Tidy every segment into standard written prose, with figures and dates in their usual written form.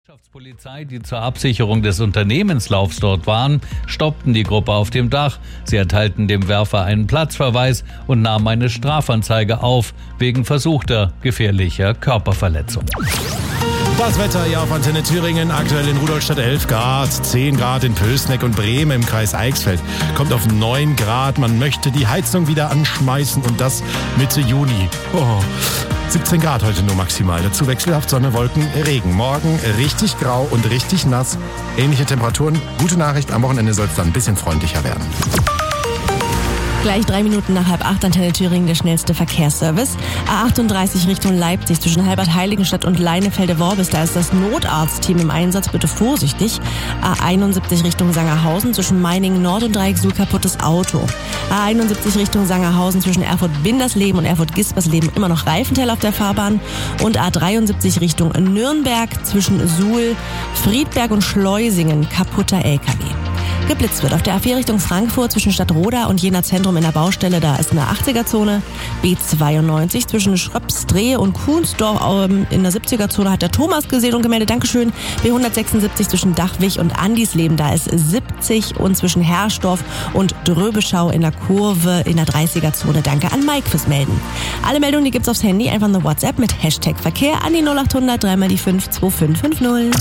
Die Wirtschaftspolizei, die zur Absicherung des Unternehmenslaufs dort waren, stoppten die Gruppe auf dem Dach. Sie erteilten dem Werfer einen Platzverweis und nahmen eine Strafanzeige auf wegen versuchter gefährlicher Körperverletzung. Das Wetter hier auf Antenne Thüringen, aktuell in Rudolstadt 11 Grad, 10 Grad in Pößneck und Bremen im Kreis Eichsfeld. Kommt auf 9 Grad, man möchte die Heizung wieder anschmeißen und das Mitte Juni. 17 Grad heute nur maximal. Dazu wechselhaft Sonne, Wolken, Regen. Morgen richtig grau und richtig nass. Ähnliche Temperaturen. Gute Nachricht, am Wochenende soll es dann ein bisschen freundlicher werden. Gleich 3 Minuten nach 7:30 Antenne Thüringen, der schnellste Verkehrsservice. A38 Richtung Leipzig zwischen Halbert-Heiligenstadt und Leinefelde-Worbis. Da ist das Notarztteam im Einsatz, bitte vorsichtig. A71 Richtung Sangerhausen zwischen Meiningen-Nord und Dreiecksuhl kaputtes Auto. A71 Richtung Sangerhausen zwischen Erfurt-Bindersleben und Erfurt-Gispersleben immer noch Reifenteil auf der Fahrbahn. Und A73 Richtung Nürnberg zwischen Suhl, Friedberg und Schleusingen kaputter LKW. Geblitzt wird auf der A4 Richtung Frankfurt zwischen Stadtroda und Jena Zentrum in der Baustelle. Da ist eine 80er-Zone. B92 zwischen Schröpsdrehe und Kuhnsdorf in der 70er-Zone hat der Thomas gesehen und gemeldet. Dankeschön. B176 zwischen Dachwig und Andisleben. Da ist 70 und zwischen Herrsdorf und Dröbeschau in der Kurve in der 30er-Zone. Danke an Mike fürs Melden. Alle Meldungen, die gibt's aufs Handy. Einfach eine WhatsApp mit Hashtag Verkehr an die 0800 3 mal die 5 2550.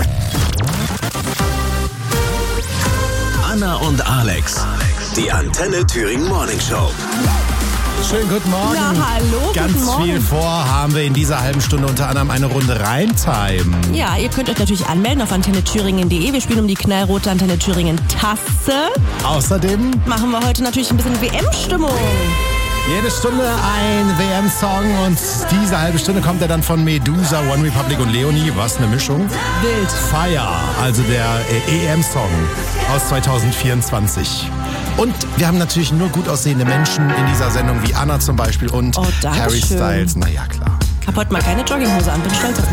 Anna und Alex, die Antenne Thüringen Morning Show. Schönen guten Morgen. Ja, hallo, Ganz guten Morgen. viel vor haben wir in dieser halben Stunde, unter anderem eine Runde Rhymtime. Ja, ihr könnt euch natürlich anmelden auf antennethüringen.de. Wir spielen um die knallrote Antenne Thüringen Tasse. Außerdem Machen wir heute natürlich ein bisschen WM-Stimmung. jede Stunde ein WM-Song und diese halbe Stunde kommt er dann von Medusa, One Republic und Leonie. Was eine Mischung. Wild. Fire, also der EM-Song aus 2024. Und wir haben natürlich nur gut aussehende Menschen in dieser Sendung, wie Anna zum Beispiel und Oh, danke Harry schön. Styles. Na ja, klar. Ich hab heute mal keine Jogginghose an, bin stolz auf mich.